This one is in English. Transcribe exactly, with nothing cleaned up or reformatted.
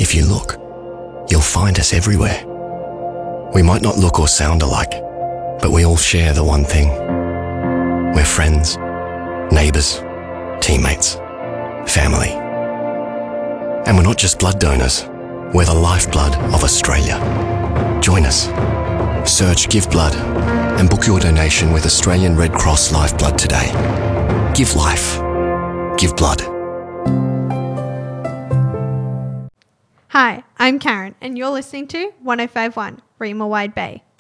If you look, you'll find us everywhere. We might not look or sound alike, but we all share the one thing. We're friends, neighbours, teammates, family. And we're not just blood donors, we're the lifeblood of Australia. Join us. Search Give Blood and book your donation with Australian Red Cross Lifeblood today. Give life. Give blood. Hi, I'm Karen and you're listening to one oh five point one Rima Wide Bay.